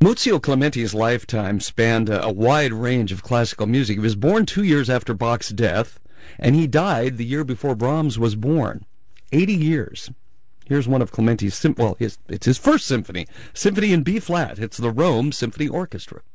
Muzio Clementi's lifetime spanned a wide range of classical music. He was born 2 years after Bach's death, and he died the year before Brahms was born. 80 years. Here's one of Clementi's, it's his first symphony, Symphony in B-flat. It's the Rome Symphony Orchestra.